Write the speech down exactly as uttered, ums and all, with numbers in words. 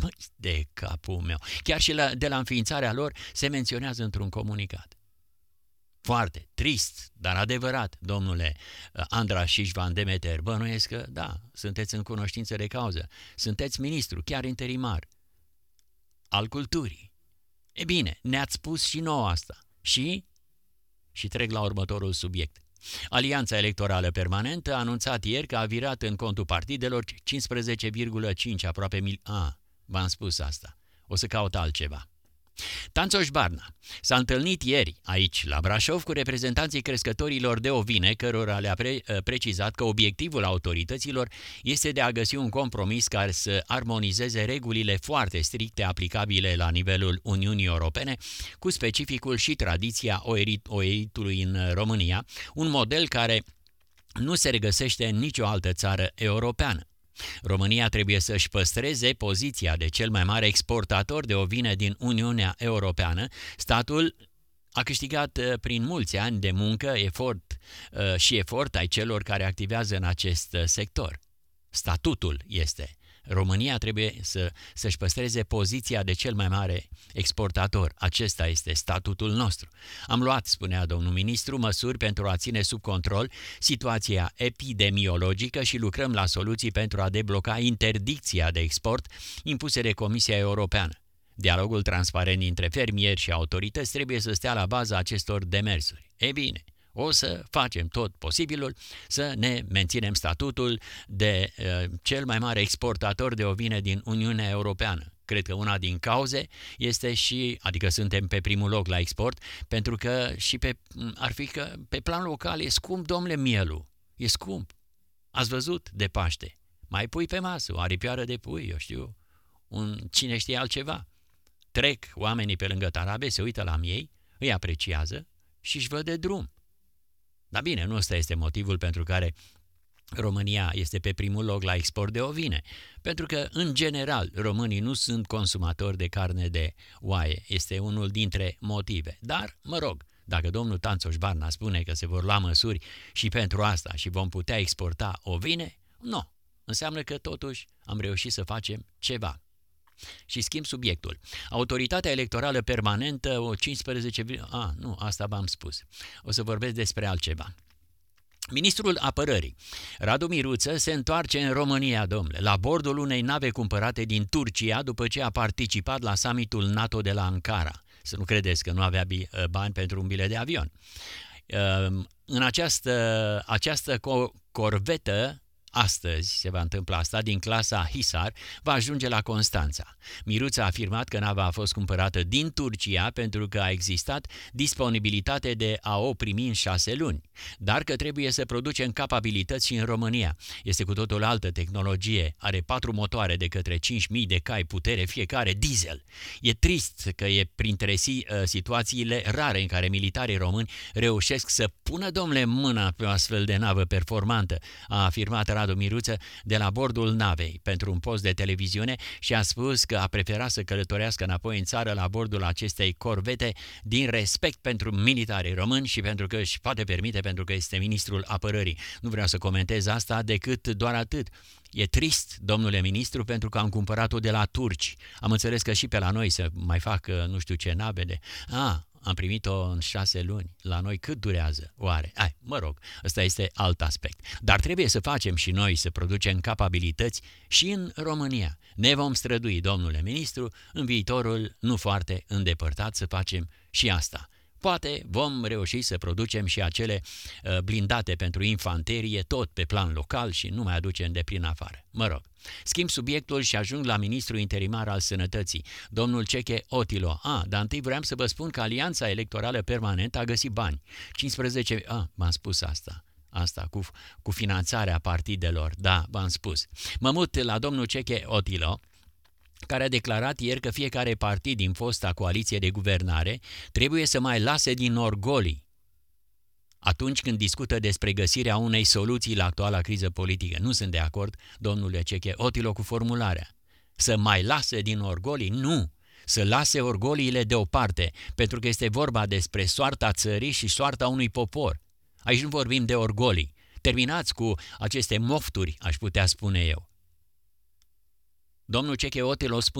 Vai de capul meu! Chiar și la, de la înființarea lor se menționează într-un comunicat. Foarte trist, dar adevărat, domnule Andras Șișvan Demeter. Bănuiesc că, da, sunteți în cunoștință de cauză. Sunteți ministru, chiar interimar, al culturii. E bine, ne-ați spus și nouă asta. Și? Și trec la următorul subiect. Alianța Electorală Permanentă a anunțat ieri că a virat în contul partidelor cincisprezece virgulă cinci aproape mil... A, v-am spus asta. O să caut altceva. Tanțoș Barna s-a întâlnit ieri aici, la Brașov, cu reprezentanții crescătorilor de ovine, cărora le-a pre- precizat că obiectivul autorităților este de a găsi un compromis care să armonizeze regulile foarte stricte aplicabile la nivelul Uniunii Europene, cu specificul și tradiția oeitului în România, un model care nu se regăsește în nicio altă țară europeană. România trebuie să-și păstreze poziția de cel mai mare exportator de ovine din Uniunea Europeană. Statul a câștigat prin mulți ani de muncă, efort și efort ai celor care activează în acest sector. Statutul este. România trebuie să, să-și păstreze poziția de cel mai mare exportator. Acesta este statutul nostru. Am luat, spunea domnul ministru, măsuri pentru a ține sub control situația epidemiologică și lucrăm la soluții pentru a debloca interdicția de export impuse de Comisia Europeană. Dialogul transparent dintre fermieri și autorități trebuie să stea la baza acestor demersuri. E bine, o să facem tot posibilul să ne menținem statutul de uh, cel mai mare exportator de ovine din Uniunea Europeană. Cred că una din cauze este și, adică suntem pe primul loc la export, pentru că și pe, ar fi că pe plan local e scump, domnule, mielul. E scump. Ați văzut de Paște. Mai pui pe masă o aripioară de pui, eu știu, un cine știe altceva. Trec oamenii pe lângă tarabe, se uită la miei, îi apreciază și își văd de drum. Dar bine, nu ăsta este motivul pentru care România este pe primul loc la export de ovine, pentru că, în general, românii nu sunt consumatori de carne de oaie. Este unul dintre motive. Dar, mă rog, dacă domnul Tanțoș Barna spune că se vor lua măsuri și pentru asta și vom putea exporta ovine, nu. Înseamnă că, totuși, am reușit să facem ceva. Și schimb subiectul. Autoritatea Electorală Permanentă, o cincisprezece... A, nu, asta v-am spus. O să vorbesc despre altceva. Ministrul Apărării, Radu Miruță, se întoarce în România, domnule, la bordul unei nave cumpărate din Turcia după ce a participat la summitul NATO de la Ankara. Să nu credeți că nu avea bani pentru un bilet de avion. În această, această corvetă, astăzi se va întâmpla asta, din clasa Hisar, va ajunge la Constanța. Miruță a afirmat că nava a fost cumpărată din Turcia pentru că a existat disponibilitate de a o primi în șase luni, dar că trebuie să producem capabilități și în România. Este cu totul altă tehnologie, are patru motoare de către cinci mii de cai putere fiecare, diesel. E trist că e printre situațiile rare în care militarii români reușesc să pună, domnule, mâna pe o astfel de navă performantă, a afirmat Radu Miruță de la bordul navei pentru un post de televiziune și a spus că a preferat să călătorească înapoi în țară la bordul acestei corvete din respect pentru militarii români și pentru că își poate permite, pentru că este ministrul apărării. Nu vreau să comentez asta decât doar atât. E trist, domnule ministru, pentru că am cumpărat-o de la turci. Am înțeles că și pe la noi să mai fac nu știu ce nave de... Ah, am primit-o în șase luni. La noi cât durează? Oare? Ai, mă rog, ăsta este alt aspect. Dar trebuie să facem și noi să producem capabilități și în România. Ne vom strădui, domnule ministru, în viitorul nu foarte îndepărtat să facem și asta. Poate vom reuși să producem și acele uh, blindate pentru infanterie, tot pe plan local și nu mai aducem de prin afară. Mă rog, schimb subiectul și ajung la ministrul interimar al sănătății, domnul Ceche Otilo. A, dar întâi vreau să vă spun că Alianța Electorală Permanentă a găsit bani. cincisprezece... A, m-am spus asta. Asta cu, cu finanțarea partidelor. Da, v-am spus. Mă mut la domnul Ceche Otilo, care a declarat ieri că fiecare partid din fosta coaliție de guvernare trebuie să mai lase din orgolii atunci când discută despre găsirea unei soluții la actuala criză politică. Nu sunt de acord, domnule Ceche Otilo, cu formularea. Să mai lase din orgolii? Nu! Să lase orgoliile deoparte, pentru că este vorba despre soarta țării și soarta unui popor. Aici nu vorbim de orgolii. Terminați cu aceste mofturi, aș putea spune eu. Domnul Ceche Otilo spune